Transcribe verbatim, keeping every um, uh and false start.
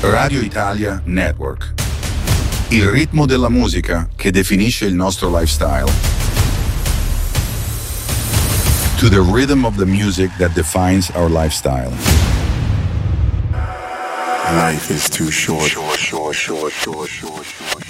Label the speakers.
Speaker 1: Radio Italia Network. Il ritmo della musica che definisce il nostro lifestyle. To the rhythm of the music that defines our lifestyle.
Speaker 2: Life is too short, short, short, short, short, short, short.